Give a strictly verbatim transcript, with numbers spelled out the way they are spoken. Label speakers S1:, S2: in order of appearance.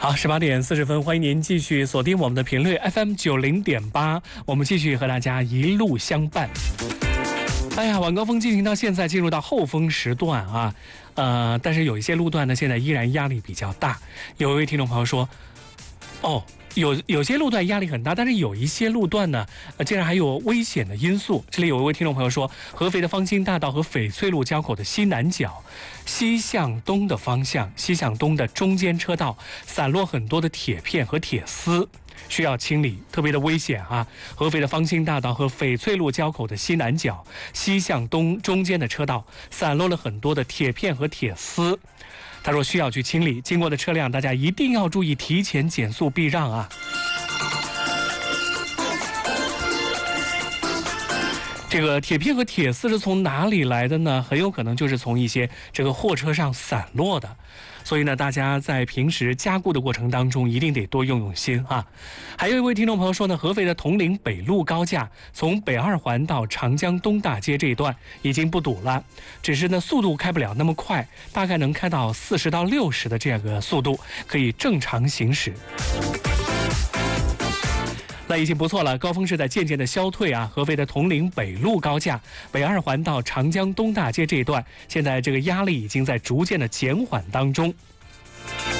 S1: 好，十八点四十分，欢迎您继续锁定我们的频率 F M 九零点八，我们继续和大家一路相伴。哎呀，晚高峰进行到现在，进入到后峰时段啊，呃，但是有一些路段呢，现在依然压力比较大。有一位听众朋友说，哦。有有些路段压力很大，但是有一些路段呢，呃，竟然还有危险的因素。这里有一位听众朋友说，合肥的方兴大道和翡翠路交口的西南角，西向东的方向，西向东的中间车道散落很多的铁片和铁丝，需要清理，特别的危险啊！合肥的方兴大道和翡翠路交口的西南角，西向东中间的车道散落了很多的铁片和铁丝。他说需要去清理，经过的车辆大家一定要注意提前减速避让啊。这个铁片和铁丝是从哪里来的呢？很有可能就是从一些这个货车上散落的。所以呢，大家在平时加固的过程当中，一定得多用用心啊。还有一位听众朋友说呢，合肥的铜陵北路高架从北二环到长江东大街这一段已经不堵了，只是呢速度开不了那么快，大概能开到四十到六十的这样个速度，可以正常行驶。那已经不错了，高峰是在渐渐的消退啊。合肥的铜陵北路高架北二环到长江东大街这一段，现在这个压力已经在逐渐的减缓当中。